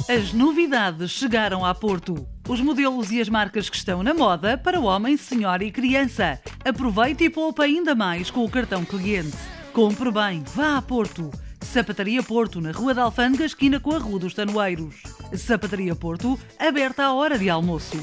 As novidades chegaram a Porto. Os modelos e as marcas que estão na moda para homem, senhora e criança. Aproveite e poupa ainda mais com o cartão cliente. Compre bem, vá a Porto. Sapataria Porto, na Rua da Alfândega, esquina com a Rua dos Tanoeiros. Sapataria Porto, aberta à hora de almoço.